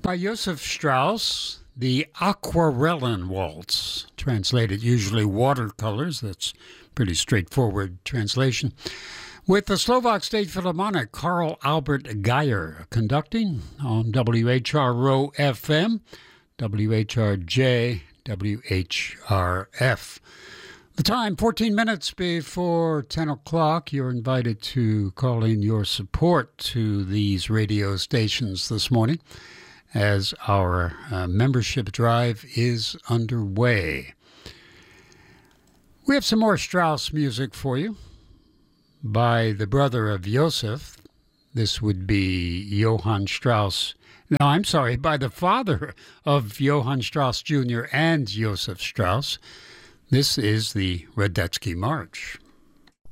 By Joseph Strauss, the Aquarellin Waltz, translated usually watercolors. That's pretty straightforward translation. With the Slovak State Philharmonic, Carl Albert Geyer conducting on WHRO FM, WHRJ, WHRF. The time, 14 minutes before 10 o'clock. You're invited to call in your support to these radio stations this morning as our membership drive is underway. We have some more Strauss music for you by the brother of Joseph. This would be Johann Strauss. No, I'm sorry, by the father of Johann Strauss Jr. and Joseph Strauss. This is the Radetzky March.